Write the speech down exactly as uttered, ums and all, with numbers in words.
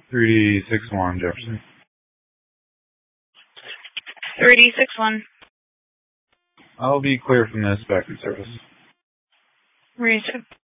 three D six one, Jefferson. three D six one. I'll be clear from this back in service. Reason.